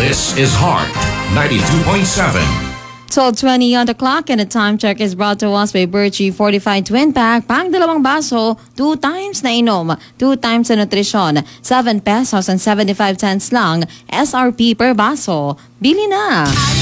This is Heart 92.7. 12:20 on the clock, and the time check is brought to us by Birchie Fortified Twin Pack. Pang dalawang baso, 2 times na inom, 2 times sa nutrisyon, 7 pesos and 75 cents lang, SRP per baso. Bili na!